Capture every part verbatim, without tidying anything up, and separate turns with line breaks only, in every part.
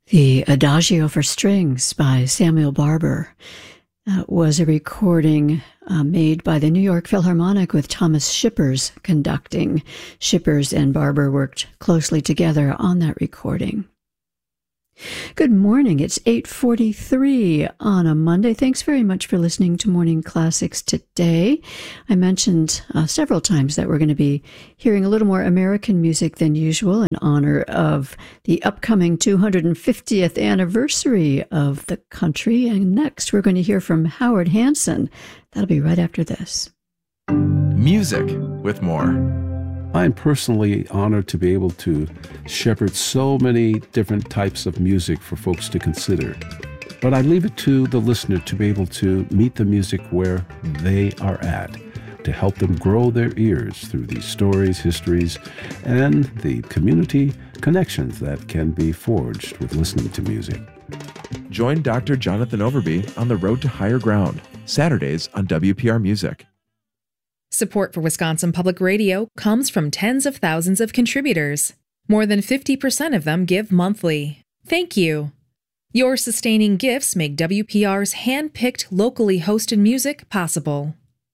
The Adagio for Strings by Samuel Barber uh, was a recording uh, made by the New York Philharmonic with Thomas Shippers conducting. Shippers and Barber worked closely together on that recording. Good morning. It's eight forty-three on a Monday. Thanks very much for listening to Morning Classics today. I mentioned uh, several times that we're going to be hearing a little more American music than usual in honor of the upcoming two hundred fiftieth anniversary of the country. And next, we're going to hear from Howard Hanson. That'll be right after this.
Music with more.
I'm personally honored to be able to shepherd so many different types of music for folks to consider. But I leave it to the listener to be able to meet the music where they are at, to help them grow their ears through these stories, histories, and the community connections that can be forged with listening to music.
Join Doctor Jonathan Overby on the road to higher ground, Saturdays on W P R Music.
Support for Wisconsin Public Radio comes from tens of thousands of contributors. More than fifty percent of them give monthly. Thank you. Your sustaining gifts make W P R's hand-picked, locally hosted music possible.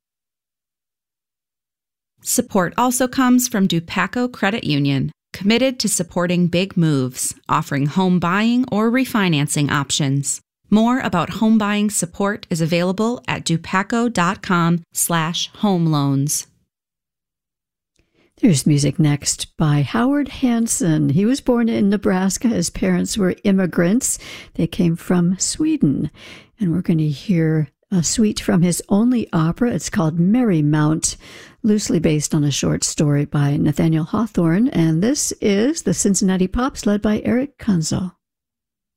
Support also comes from Dupaco Credit Union, committed to supporting big moves, offering home buying or refinancing options. More about home buying support is available at dupaco.com slash home loans.
There's music next by Howard Hanson. He was born in Nebraska. His parents were immigrants. They came from Sweden. And we're going to hear a suite from his only opera. It's called Marymount, loosely based on a short story by Nathaniel Hawthorne. And this is the Cincinnati Pops led by Eric Kunzel.